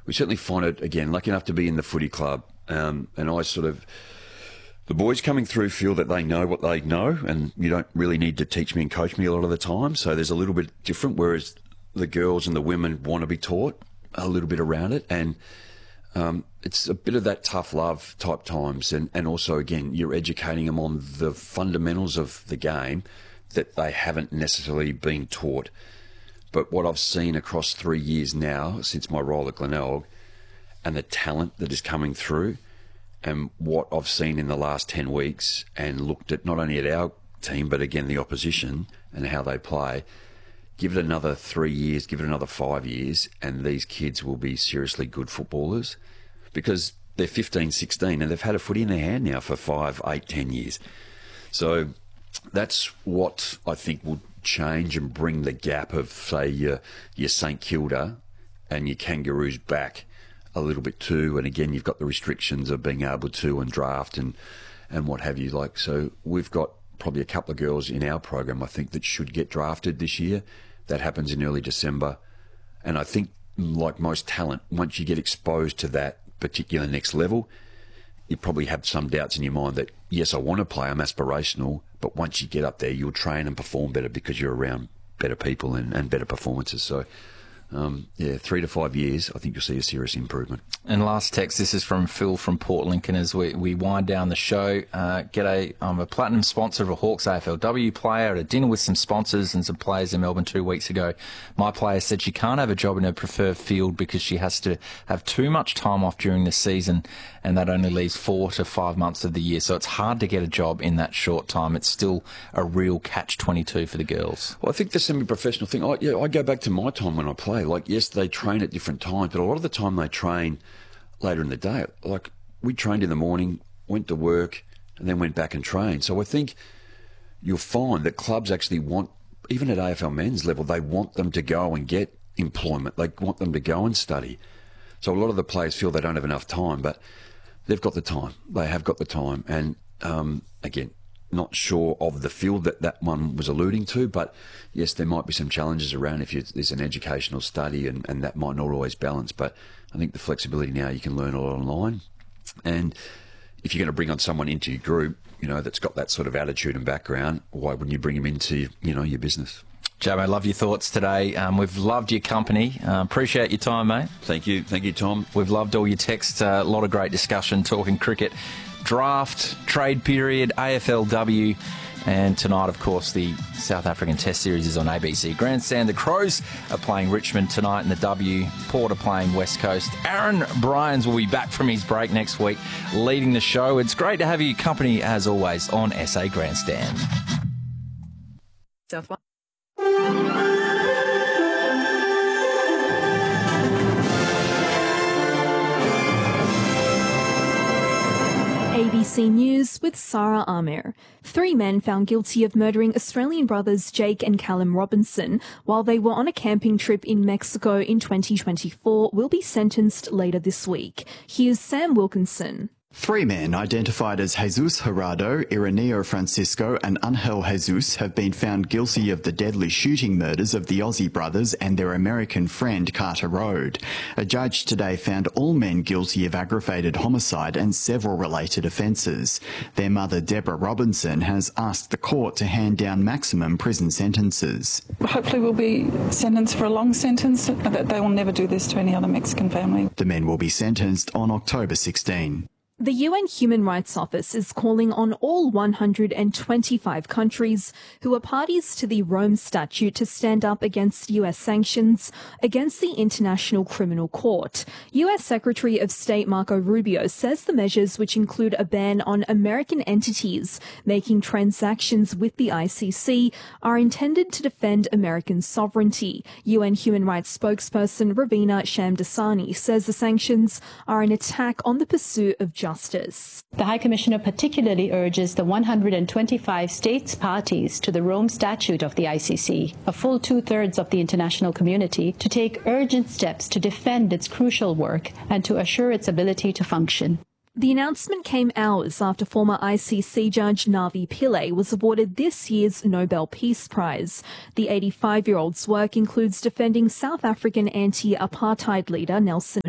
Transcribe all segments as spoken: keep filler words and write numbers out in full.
we certainly find it, again, lucky enough to be in the footy club. Um, and I sort of, the boys coming through feel that they know what they know, and you don't really need to teach me and coach me a lot of the time. So there's a little bit different, whereas the girls and the women want to be taught a little bit around it. And um, it's a bit of that tough love type times. And, and also, again, you're educating them on the fundamentals of the game that they haven't necessarily been taught. But what I've seen across three years now, since my role at Glenelg, and the talent that is coming through, and what I've seen in the last ten weeks, and looked at not only at our team, but again, the opposition and how they play, give it another three years, give it another five years, and these kids will be seriously good footballers, because they're fifteen, sixteen, and they've had a footy in their hand now for five, eight, ten years. So that's what I think will change and bring the gap of, say, your, your St Kilda and your Kangaroos back a little bit too. And again, you've got the restrictions of being able to and draft and and what have you. Like, so we've got probably a couple of girls in our program, I think, that should get drafted this year. That happens in early December. And I think, like most talent, once you get exposed to that particular next level, you probably have some doubts in your mind that, yes, I want to play, I'm aspirational, but once you get up there, you'll train and perform better because you're around better people and, and better performances. So Um, yeah, three to five years, I think you'll see a serious improvement. And last text, this is from Phil from Port Lincoln as we, we wind down the show. Uh, G'day, I'm a platinum sponsor of a Hawks A F L W player at a dinner with some sponsors and some players in Melbourne two weeks ago. My player said she can't have a job in her preferred field because she has to have too much time off during the season, and that only leaves four to five months of the year. So it's hard to get a job in that short time. It's still a real catch twenty-two for the girls. Well, I think the semi-professional thing, I, yeah, I go back to my time when I play. Like, yes, they train at different times, but a lot of the time they train later in the day. Like, we trained in the morning, went to work, and then went back and trained. So I think you'll find that clubs actually want, even at A F L men's level, they want them to go and get employment. They want them to go and study. So a lot of the players feel they don't have enough time, but they've got the time. They have got the time. And um, again, not sure of the field that that one was alluding to, but yes, there might be some challenges around if you, there's an educational study, and, and that might not always balance. But I think the flexibility now, you can learn a lot online. And if you're going to bring on someone into your group, you know, that's got that sort of attitude and background, why wouldn't you bring them into, you know, your business? Joe, I love your thoughts today. Um, we've loved your company. Uh, appreciate your time, mate. Thank you. Thank you, Tom. We've loved all your texts. Uh, a lot of great discussion, talking cricket, draft, trade period, A F L W. And tonight, of course, the South African Test Series is on A B C Grandstand. The Crows are playing Richmond tonight in the W. Port are playing West Coast. Aaron Bryans will be back from his break next week, leading the show. It's great to have your company, as always, on S A Grandstand. South A B C News with Sarah Amir. Three men found guilty of murdering Australian brothers Jake and Callum Robinson while they were on a camping trip in Mexico in twenty twenty-four will be sentenced later this week. Here's Sam Wilkinson. Three men identified as Jesus Gerardo, Ireneo Francisco and Angel Jesus have been found guilty of the deadly shooting murders of the Aussie brothers and their American friend Carter Road. A judge today found all men guilty of aggravated homicide and several related offences. Their mother Deborah Robinson has asked the court to hand down maximum prison sentences. Hopefully we'll be sentenced for a long sentence, that they will never do this to any other Mexican family. The men will be sentenced on October sixteenth. The U N Human Rights Office is calling on all one hundred twenty-five countries who are parties to the Rome Statute to stand up against U S sanctions against the International Criminal Court. U S Secretary of State Marco Rubio says the measures, which include a ban on American entities making transactions with the I C C, are intended to defend American sovereignty. U N Human Rights spokesperson Ravina Shamdasani says the sanctions are an attack on the pursuit of justice. Justice. The High Commissioner particularly urges the one hundred twenty-five states parties to the Rome Statute of the I C C, a full two-thirds of the international community, to take urgent steps to defend its crucial work and to assure its ability to function. The announcement came hours after former I C C judge Navi Pillay was awarded this year's Nobel Peace Prize. The eighty-five-year-old's work includes defending South African anti-apartheid leader Nelson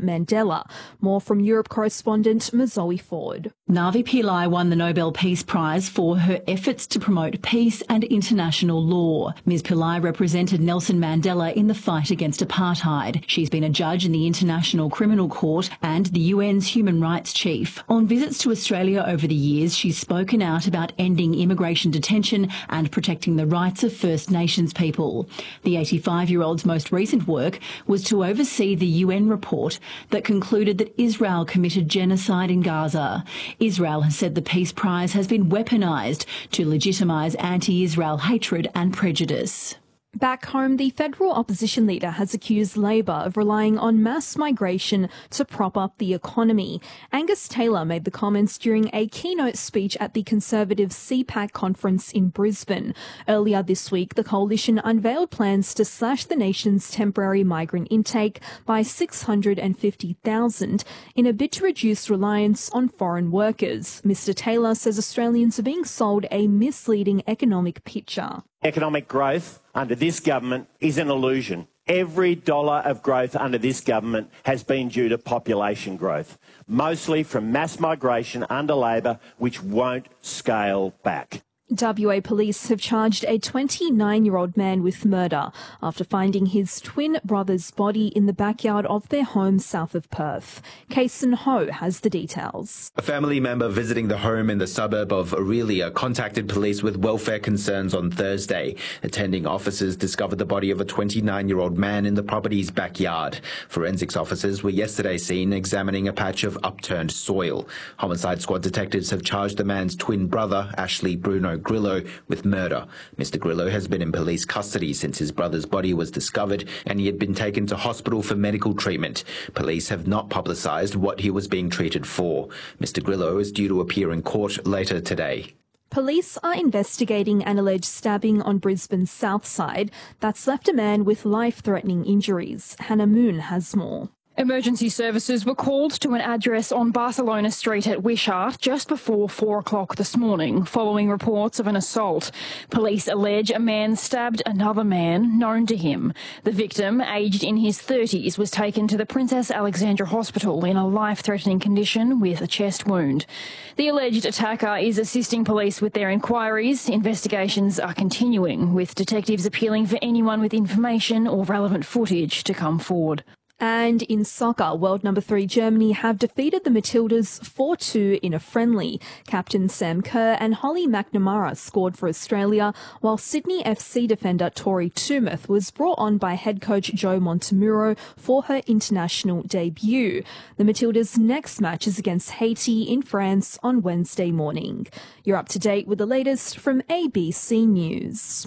Mandela. More from Europe correspondent Mazoe Ford. Navi Pillai won the Nobel Peace Prize for her efforts to promote peace and international law. Miz Pillai represented Nelson Mandela in the fight against apartheid. She's been a judge in the International Criminal Court and the U N's Human Rights Chief. On visits to Australia over the years, she's spoken out about ending immigration detention and protecting the rights of First Nations people. The eighty-five-year-old's most recent work was to oversee the U N report that concluded that Israel committed genocide in Gaza. Israel has said the Peace Prize has been weaponised to legitimise anti-Israel hatred and prejudice. Back home, the federal opposition leader has accused Labor of relying on mass migration to prop up the economy. Angus Taylor made the comments during a keynote speech at the Conservative C PAC conference in Brisbane. Earlier this week, the coalition unveiled plans to slash the nation's temporary migrant intake by six hundred fifty thousand in a bid to reduce reliance on foreign workers. Mister Taylor says Australians are being sold a misleading economic picture. Economic growth under this government is an illusion. Every dollar of growth under this government has been due to population growth, mostly from mass migration under Labor, which won't scale back. W A police have charged a twenty-nine-year-old man with murder after finding his twin brother's body in the backyard of their home south of Perth. Kason Ho has the details. A family member visiting the home in the suburb of Aurelia contacted police with welfare concerns on Thursday. Attending officers discovered the body of a twenty-nine-year-old man in the property's backyard. Forensics officers were yesterday seen examining a patch of upturned soil. Homicide squad detectives have charged the man's twin brother, Ashley Bruno Grillo, with murder. Mister Grillo has been in police custody since his brother's body was discovered and he had been taken to hospital for medical treatment. Police have not publicised what he was being treated for. Mister Grillo is due to appear in court later today. Police are investigating an alleged stabbing on Brisbane's south side that's left a man with life-threatening injuries. Hannah Moon has more. Emergency services were called to an address on Barcelona Street at Wishart just before four o'clock this morning, following reports of an assault. Police allege a man stabbed another man known to him. The victim, aged in his thirties, was taken to the Princess Alexandra Hospital in a life-threatening condition with a chest wound. The alleged attacker is assisting police with their inquiries. Investigations are continuing, with detectives appealing for anyone with information or relevant footage to come forward. And in soccer, world number three Germany have defeated the Matildas four two in a friendly. Captain Sam Kerr and Holly McNamara scored for Australia, while Sydney F C defender Tori Tumeth was brought on by head coach Joe Montemuro for her international debut. The Matildas' next match is against Haiti in France on Wednesday morning. You're up to date with the latest from A B C News.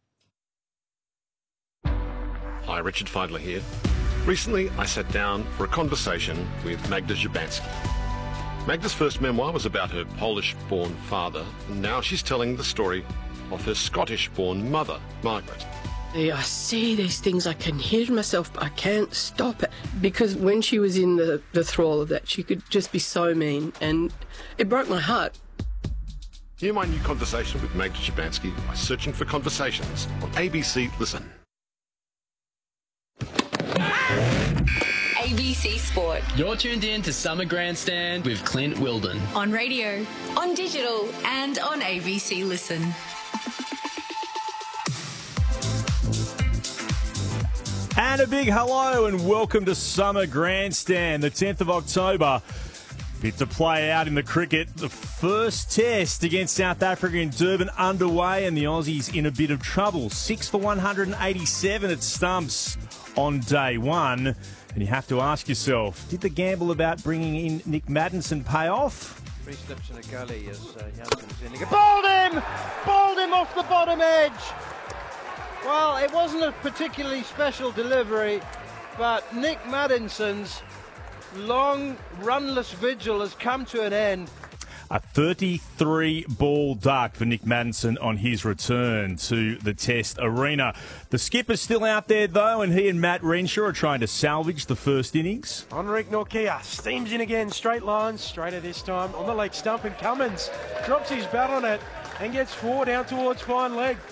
Hi, Richard Feidler here. Recently, I sat down for a conversation with Magda Szubanski. Magda's first memoir was about her Polish-born father, and now she's telling the story of her Scottish-born mother, Margaret. I say these things, I can hear myself, but I can't stop it. Because when she was in the, the thrall of that, she could just be so mean, and it broke my heart. Hear my new conversation with Magda Szubanski by searching for Conversations on A B C Listen. A B C Sport. You're tuned in to Summer Grandstand with Clint Wilden. On radio, on digital, and on A B C Listen. And a big hello and welcome to Summer Grandstand, the tenth of October. Fit to play out in the cricket. The first test against South Africa in Durban underway, and the Aussies in a bit of trouble. Six for one hundred eighty-seven at stumps on day one. And you have to ask yourself, did the gamble about bringing in Nick Maddinson pay off? Three slips in a gully as uh, Jansen's in. Bowled him! Bowled him off the bottom edge! Well, it wasn't a particularly special delivery, but Nick Maddinson's long runless vigil has come to an end. A thirty-three ball duck for Nick Maddinson on his return to the Test arena. The skipper's still out there, though, and he and Matt Renshaw are trying to salvage the first innings. Henrik Nortje steams in again, straight lines, straighter this time on the leg stump, and Cummins drops his bat on it and gets four down towards fine leg.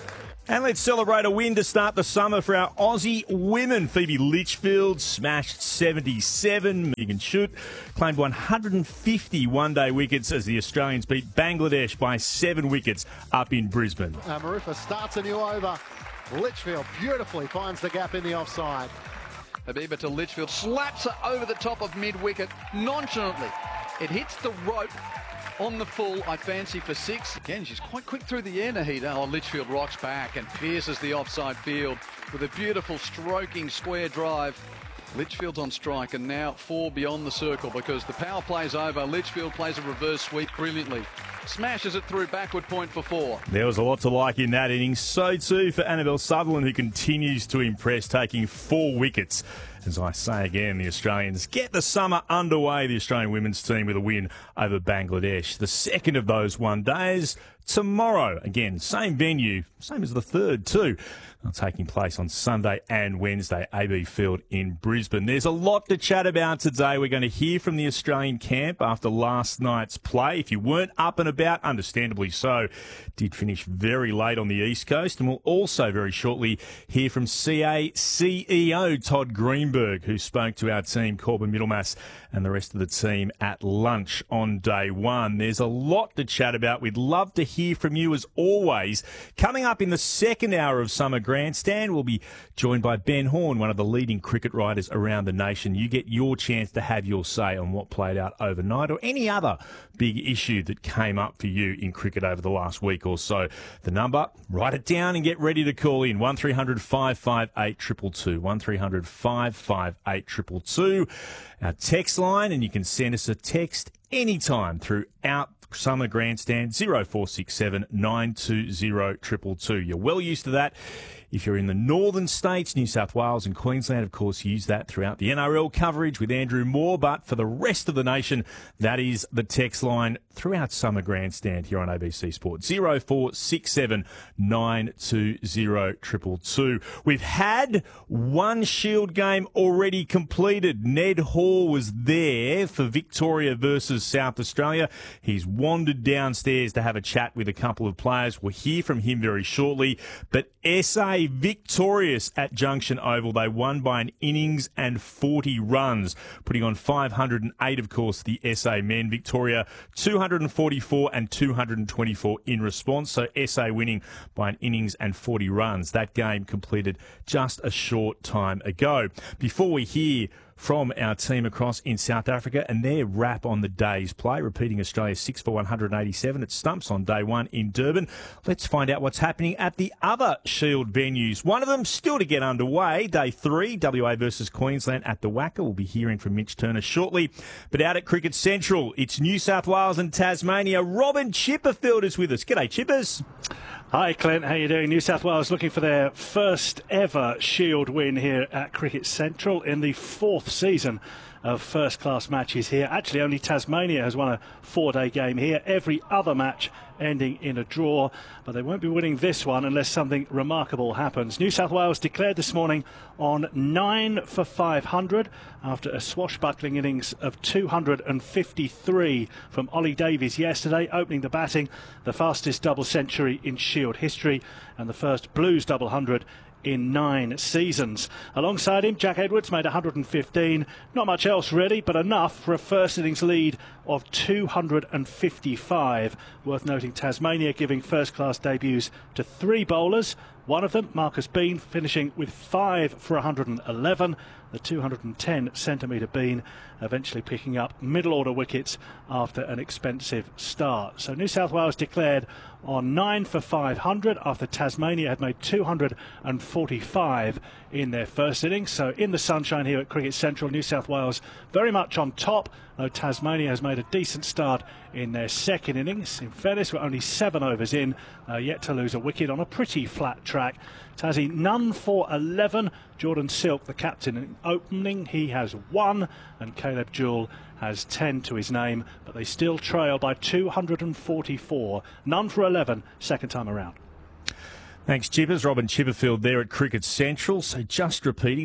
And let's celebrate a win to start the summer for our Aussie women. Phoebe Litchfield smashed seventy-seven. Megan Schutt claimed one hundred fifty one-day wickets as the Australians beat Bangladesh by seven wickets up in Brisbane. Uh, Marufa starts a new over. Litchfield beautifully finds the gap in the offside. Habiba to Litchfield, slaps it over the top of mid-wicket nonchalantly. It hits the rope on the full, I fancy, for six. Again, she's quite quick through the air, Nahida. Oh, Litchfield rocks back and pierces the offside field with a beautiful stroking square drive. Litchfield's on strike and now four beyond the circle because the power play's over. Litchfield plays a reverse sweep brilliantly. Smashes it through backward point for four. There was a lot to like in that innings. So too for Annabelle Sutherland, who continues to impress, taking four wickets. As I say again, the Australians get the summer underway, the Australian women's team, with a win over Bangladesh. The second of those one days tomorrow. Again, same venue, same as the third too. Taking place on Sunday and Wednesday, A B Field in Brisbane. There's a lot to chat about today. We're going to hear from the Australian camp after last night's play. If you weren't up and about, understandably so, did finish very late on the East Coast. And we'll also very shortly hear from C A C E O Todd Greenberg, who spoke to our team, Corbin Middlemass, and the rest of the team at lunch on day one. There's a lot to chat about. We'd love to hear from you as always. Coming up in the second hour of Summer Grandstand, we'll be joined by Ben Horn, one of the leading cricket writers around the nation. You get your chance to have your say on what played out overnight or any other big issue that came up for you in cricket over the last week or so. The number, write it down and get ready to call in. one three hundred, five five eight, two two two. one three hundred, five five eight, two two two. Our text line, and you can send us a text anytime throughout Summer Grandstand, zero four six seven, nine two zero, two two two. You're well used to that. If you're in the northern states, New South Wales and Queensland, of course, use that throughout the N R L coverage with Andrew Moore. But for the rest of the nation, that is the text line throughout Summer Grandstand here on A B C Sport. zero four six seven, nine two zero, two two two. We've had one Shield game already completed. Ned Hall was there for Victoria versus South Australia. He's wandered downstairs to have a chat with a couple of players. We'll hear from him very shortly. But S A victorious at Junction Oval. They won by an innings and forty runs, putting on five hundred eight, of course, the S A men. Victoria two hundred forty-four and two hundred twenty-four in response. So S A winning by an innings and forty runs. That game completed just a short time ago. Before we hear from our team across in South Africa and their wrap on the day's play, repeating Australia's six for one hundred eighty-seven at Stumps on day one in Durban. Let's find out what's happening at the other Shield venues. One of them still to get underway, day three, W A versus Queensland at the Wacker. We'll be hearing from Mitch Turner shortly. But out at Cricket Central, it's New South Wales and Tasmania. Robin Chipperfield is with us. G'day, Chippers. Hi, Clint. How you doing? New South Wales looking for their first ever Shield win here at Cricket Central in the fourth season of first-class matches here. Actually, only Tasmania has won a four-day game here. Every other match ending in a draw, but they won't be winning this one unless something remarkable happens. New South Wales declared this morning on nine for five hundred after a swashbuckling innings of two hundred fifty-three from Ollie Davies yesterday, opening the batting, the fastest double century in Shield history and the first Blues double hundred in nine seasons. Alongside him, Jack Edwards made one hundred fifteen. Not much else really, but enough for a first innings lead of two hundred fifty-five. Worth noting, Tasmania giving first-class debuts to three bowlers. One of them, Marcus Bean, finishing with five for one hundred eleven. The two hundred ten centimetre Bean eventually picking up middle-order wickets after an expensive start. So New South Wales declared on nine for five hundred after Tasmania had made two hundred forty-five in their first innings. So in the sunshine here at Cricket Central, New South Wales very much on top, though Tasmania has made a decent start in their second innings. In fairness, we're only seven overs in, uh, yet to lose a wicket on a pretty flat track. Tassie none for eleven. Jordan Silk, the captain, in opening, he has one, and Caleb Jewell has ten to his name, but they still trail by two hundred forty-four. None for eleven, second time around. Thanks, Chippers. Robin Chipperfield there at Cricket Central. So just repeating, they've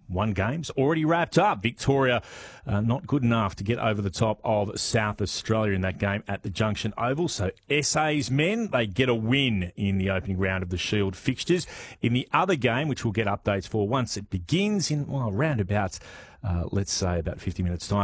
One game's already wrapped up. Victoria uh, not good enough to get over the top of South Australia in that game at the Junction Oval. So S A's men, they get a win in the opening round of the Shield fixtures. In the other game, which we'll get updates for once it begins in, well, round about, uh, let's say about fifty minutes time.